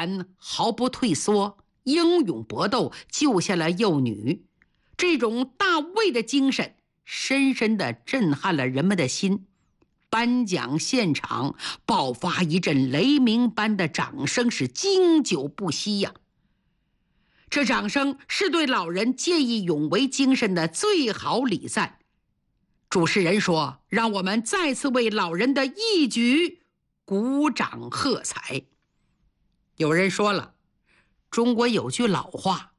然毫不退缩，英勇搏斗，救下了幼女。这种大卫的精神深深地震撼了人们的心。颁奖现场爆发一阵雷鸣般的掌声，是经久不息呀。这掌声是对老人见义勇为精神的最好礼赞。主持人说：“让我们再次为老人的义举鼓掌喝彩。”有人说了，中国有句老话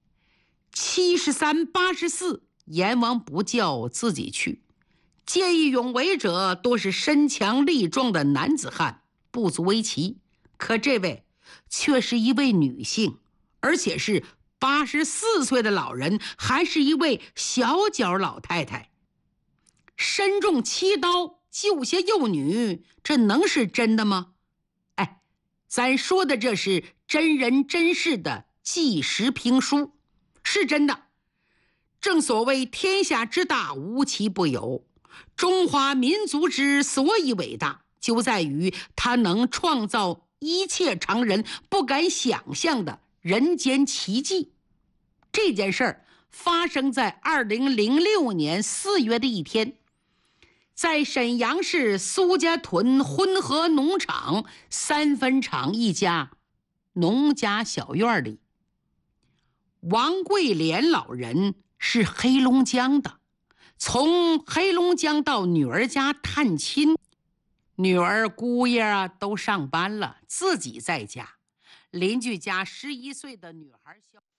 ：“73、84，阎王不叫自己去。”见义勇为者多是身强力壮的男子汉，不足为奇。可这位却是一位女性，而且是84岁的老人，还是一位小脚老太太。身中7刀救下幼女，这能是真的吗？咱说的这是真人真事的纪实评书，是真的。正所谓天下之大，无奇不有。中华民族之所以伟大，就在于它能创造一切常人不敢想象的人间奇迹。这件事儿发生在2006年4月的一天，在沈阳市苏家屯浑河农场3分场一家农家小院里。王桂莲老人是黑龙江的，从黑龙江到女儿家探亲，女儿姑爷都上班了，自己在家。邻居家11岁的女孩小雪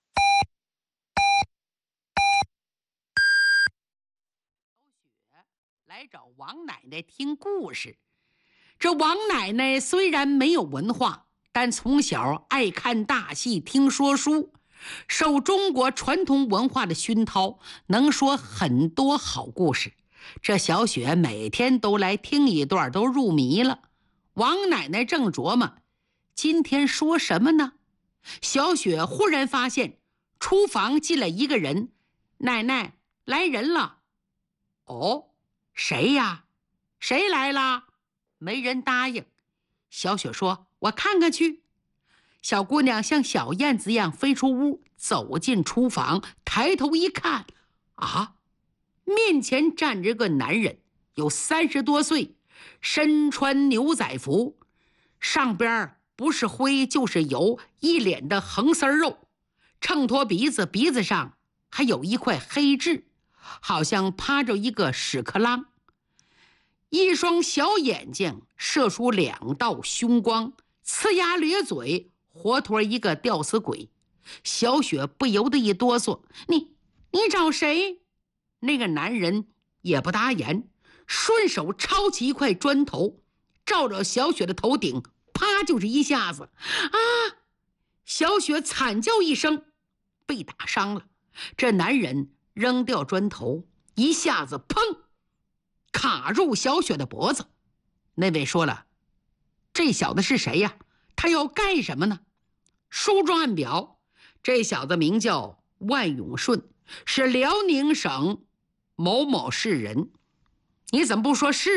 来找王奶奶听故事。这王奶奶虽然没有文化，但从小爱看大戏，听说书，受中国传统文化的熏陶，能说很多好故事。这小雪每天都来听一段，都入迷了。王奶奶正琢磨今天说什么呢，小雪忽然发现厨房进来一个人。奶奶，来人了。哦，谁呀？谁来了？没人答应。小雪说：“我看看去。”小姑娘像小燕子一样飞出屋，走进厨房，抬头一看，面前站着个男人，有30多岁，身穿牛仔服，上边不是灰就是油，一脸的横丝肉，秤砣鼻子，鼻子上还有一块黑痣，好像趴着一个屎壳郎。一双小眼睛射出2道凶光，呲牙咧嘴，活脱一个吊死鬼。小雪不由得一哆嗦：“你找谁？”那个男人也不答言，顺手抄起一块砖头，照着小雪的头顶，啪就是一下子。小雪惨叫一声，被打伤了。这男人扔掉砖头，一下子砰卡入小雪的脖子。那位说了：“这小子是谁呀？他要干什么呢？”书中暗表，这小子名叫万永顺，是辽宁省某某市人。你怎么不说是